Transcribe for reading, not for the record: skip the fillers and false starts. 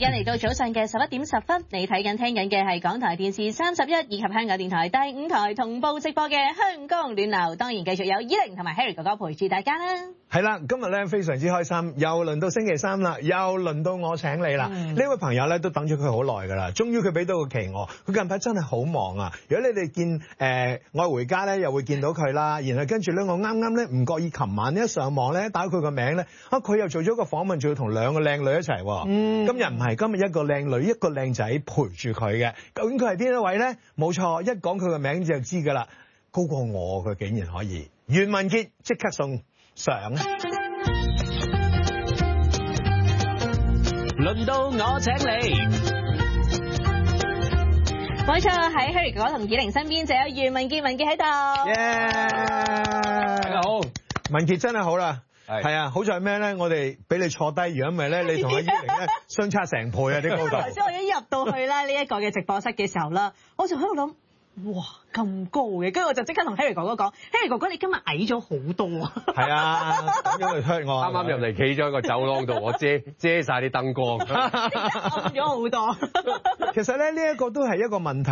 間嚟到早上嘅11點10分，你睇緊聽緊嘅係港台電視31以及香港電台第5台同步直播嘅香港暖流，當然繼續有依玲同埋 Harry 哥哥陪住大家啦。 係啦，今日咧非常之開心，又輪到星期三啦，又輪到我請你啦。呢位朋友咧都等咗佢好耐㗎啦，終於佢俾到個期我。佢近排真係好忙啊！如果你哋見愛回家咧，又會見到佢啦。然後跟住咧，我啱啱咧唔覺意，琴晚一上網咧打佢個名咧，佢又做咗個訪問，仲要同兩個靚女一齊喎。今日唔係，今日一個靚女一個靚仔陪住佢嘅。究竟佢係邊一位咧？冇錯，一講佢個名就知㗎啦。高過我，佢竟然可以。袁文傑即刻送上。 輪到我請你， 冇錯，喺 Harry 哥哥同依玲身邊就有袁文傑，文傑喺度。 大家好，文傑真係好啦。係啊，好在咩咧？我哋俾你坐低，如果唔係咧，你同阿依玲咧相差成倍啊！啲高度。 頭先我一入到去咧呢一個嘅直播室嘅時候啦，我就喺度諗。哇，咁高嘅，跟住我就即刻同 Harry 哥哥講 ，Harry 哥哥你今日矮咗好多啊！ 係啊，因為我啱啱入嚟企咗喺個走廊度，我遮晒啲燈光， 暗咗好多。 其實咧呢一個都係一個問題。